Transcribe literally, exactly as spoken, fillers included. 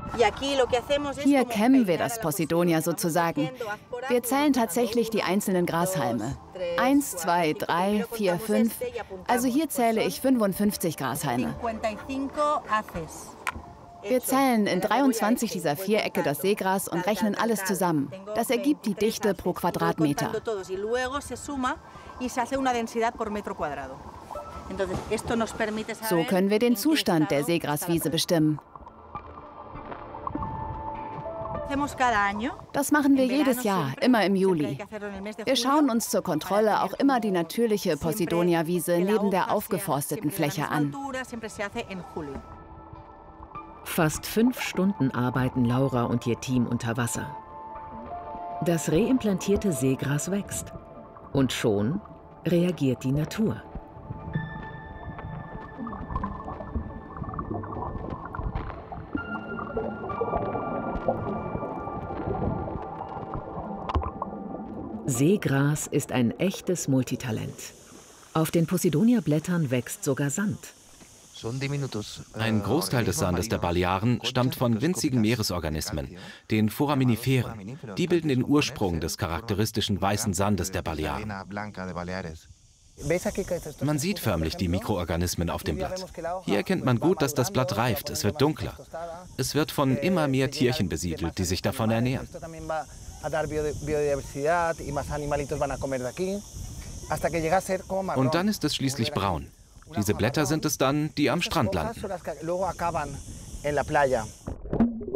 Hier kämmen wir das Posidonia sozusagen. Wir zählen tatsächlich die einzelnen Grashalme. Eins, zwei, drei, vier, fünf. Also hier zähle ich fünfundfünfzig Grashalme. Wir zählen in dreiundzwanzig dieser Vierecke das Seegras und rechnen alles zusammen. Das ergibt die Dichte pro Quadratmeter. So können wir den Zustand der Seegraswiese bestimmen. Das machen wir jedes Jahr, immer im Juli. Wir schauen uns zur Kontrolle auch immer die natürliche Posidonia-Wiese neben der aufgeforsteten Fläche an. Fast fünf Stunden arbeiten Laura und ihr Team unter Wasser. Das reimplantierte Seegras wächst. Und schon reagiert die Natur. Seegras ist ein echtes Multitalent. Auf den Posidonia-Blättern wächst sogar Sand. Ein Großteil des Sandes der Balearen stammt von winzigen Meeresorganismen, den Foraminiferen. Die bilden den Ursprung des charakteristischen weißen Sandes der Balearen. Man sieht förmlich die Mikroorganismen auf dem Blatt. Hier erkennt man gut, dass das Blatt reift, es wird dunkler. Es wird von immer mehr Tierchen besiedelt, die sich davon ernähren. Und dann ist es schließlich braun. Diese Blätter sind es dann, die am Strand landen.